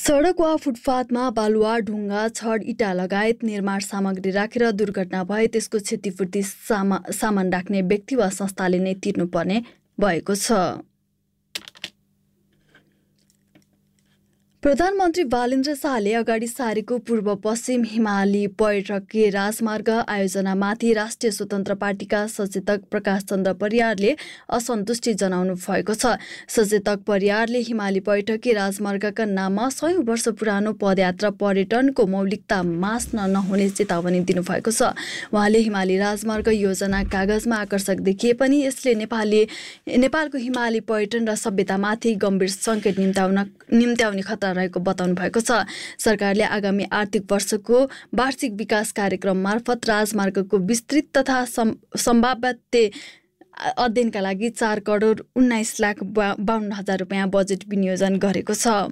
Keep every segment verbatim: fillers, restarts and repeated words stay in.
सडक वा फुटपाथमा बालुवा, ढुङ्गा, छड, इँटा लगायत निर्माण सामग्री राखेर दुर्घटना भए त्यसको क्षतिपूर्ति सामा सामान राख्ने व्यक्ति वा संस्थाले नै तिर्नुपर्ने भएको छ। प्रधानमन्त्री बालेन्द्र शाहले अगाडि सारेको पूर्व पश्चिम हिमाली पर्यटकीय राजमार्ग आयोजनामाथि राष्ट्रिय स्वतन्त्र पार्टीका सचेतक प्रकाश चन्द्र परियारले असन्तुष्टि जनाउनु भएको छ। सचेतक परियारले हिमाली पर्यटकीय राजमार्गका नाममा सयौं वर्ष पुरानो पदयात्रा पर्यटनको मौलिकता मास्न नहुने चेतावनी दिनुभएको छ। उहाँले हिमाली राजमार्ग योजना कागजमा आकर्षक देखिए पनि यसले नेपाली नेपालको हिमाली पर्यटन र सभ्यतामाथि गम्भीर सङ्कट निम्त्याउन निम्त्याउने खतरा रहेको बताउनु भएको छ। सरकारले आगामी आर्थिक वर्षको वार्षिक विकास कार्यक्रम मार्फत राजमार्गको विस्तृत तथा सम्भाव्य अध्ययनका लागि चार करोड उन्नाइस लाख बाहन्न हजार रुपियाँ बजेट विनियोजन गरेको छ।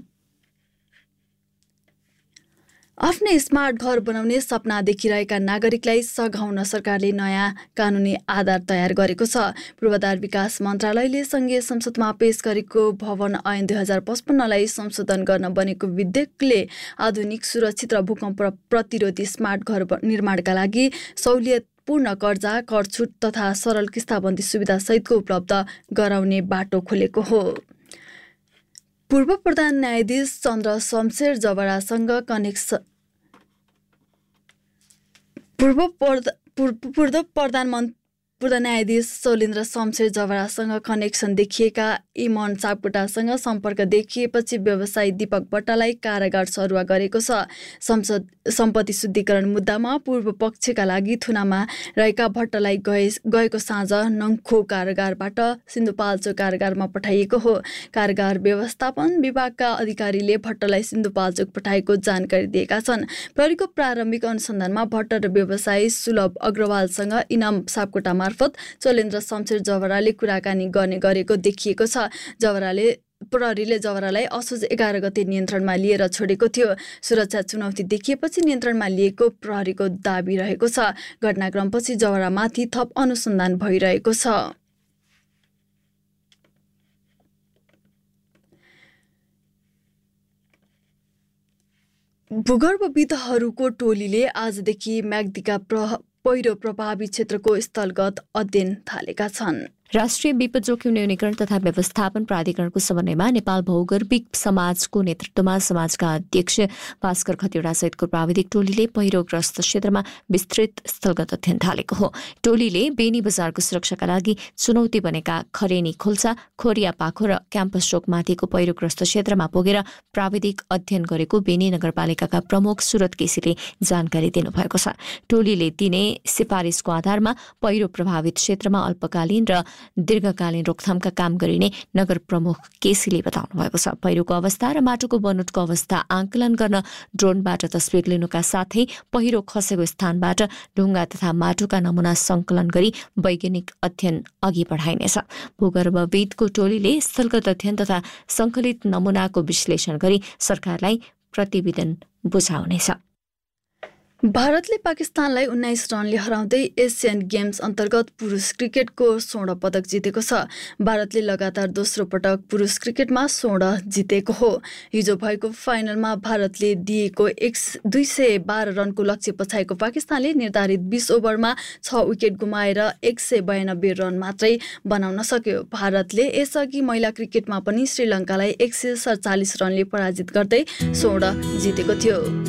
आफ्नै स्मार्ट घर बनाउने सपना देखिरहेका नागरिकलाई सघाउन सरकारले नयाँ कानुनी आधार तयार गरेको छ। पूर्वाधार विकास मन्त्रालयले सङ्घीय संसदमा पेश गरेको भवन ऐन दुई हजार पचपन्नलाई संशोधन गर्न बनेको विधेयकले आधुनिक, सुरक्षित र भूकम्प प्रतिरोधी स्मार्ट घर निर्माणका लागि सहुलियत पूर्ण कर्जा, कर छुट तथा सरल किस्ताबन्दी सुविधा सहितको उपलब्ध गराउने बाटो खोलेको हो। पूर्व प्रधान न्यायाधीश चन्द्र शमशेर जवरासँग कनेक्सन पूर्व पूर्व प्रधानमन्त्री पूर्व न्यायाधीश शैलेन्द्र शमशेर जवरासँग कनेक्सन देखिएका इमन सापकोटासँग सम्पर्क देखिएपछि व्यवसायी दीपक भट्टलाई कारागार सरुवा गरेको छ। संसद सम्पत्ति शुद्धिकरण मुद्दामा पूर्व पक्षका लागि थुनामा रहेका भट्टलाई गए गएको साँझ नङखो कारागारबाट सिन्धुपाल्चोक कारागारमा पठाइएको हो। कारागार व्यवस्थापन विभागका अधिकारीले भट्टलाई सिन्धुपाल्चोक पठाएको जानकारी दिएका छन्। प्रहरीको प्रारम्भिक अनुसन्धानमा भट्ट र व्यवसायी सुलभ अग्रवालसँग इनाम सापकोटा मार्फत शैलेन्द्र शमशेर जवराले कुराकानी गर्ने गरेको देखिएको छ। जवराले प्रहरीले जवरालाई असोज एघार गते नियन्त्रणमा लिएर छोडेको थियो। सुरक्षा चुनौती देखिएपछि नियन्त्रणमा लिएको प्रहरीको दाबी रहेको छ। घटनाक्रमपछि जवरामाथि थप अनुसन्धान भइरहेको छ। भूगर्भविदहरूको टोलीले आजदेखि म्याग्दीका प्र पहिरो प्रभावित क्षेत्रको स्थलगत अध्ययन थालेका छन्। राष्ट्रिय विपद जोखिम न्यूनीकरण तथा व्यवस्थापन प्राधिकरणको समन्वयमा नेपाल भौगर्भिक समाजको नेतृत्वमा समाजका अध्यक्ष भास्कर खतिवडा सहितको प्राविधिक टोलीले पहिरोग्रस्त क्षेत्रमा विस्तृत स्थलगत अध्ययन थालेको हो। टोलीले बेनी बजारको सुरक्षाका लागि चुनौती बनेका खरेनी खोल्सा, खोरिया पाखो र क्याम्पस चोकमाथिको पहिरोग्रस्त क्षेत्रमा पुगेर प्राविधिक अध्ययन गरेको बेनी नगरपालिकाका प्रमुख सुरत केसीले जानकारी दिनुभएको छ। टोलीले दिने सिफारिसको आधारमा पहिरो प्रभावित क्षेत्रमा अल्पकालीन र दीर्घकालीन रोकथामका काम गरिने नगर प्रमुख केसीले बताउनु भएको छ। पहिरोको अवस्था र माटोको बनोटको अवस्था आकलन गर्न ड्रोनबाट तस्बिर लिनुका साथै पहिरो खसेको स्थानबाट ढुङ्गा तथा माटोका नमुना संकलन गरी वैज्ञानिक अध्ययन अघि बढाइनेछ। भूगर्भविदको टोलीले स्थलगत अध्ययन तथा संकलित नमुनाको विश्लेषण गरी सरकारलाई प्रतिवेदन बुझाउनेछ। भारतले पाकिस्तानलाई उन्नाइस रनले हराउँदै एसियन गेम्स अन्तर्गत पुरुष क्रिकेटको स्वर्ण पदक जितेको छ। भारतले लगातार दोस्रो पटक पुरुष क्रिकेटमा स्वर्ण जितेको हो। हिजो भएको फाइनलमा भारतले दिएको एक दुई सय बाह्र रनको लक्ष्य पछाएको पाकिस्तानले निर्धारित बीस ओभरमा छ विकेट गुमाएर एक सय बयानब्बे रन मात्रै बनाउन सक्यो। भारतले यसअघि महिला क्रिकेटमा पनि श्रीलङ्कालाई एक सय सडचालिस रनले पराजित गर्दै स्वर्ण जितेको थियो।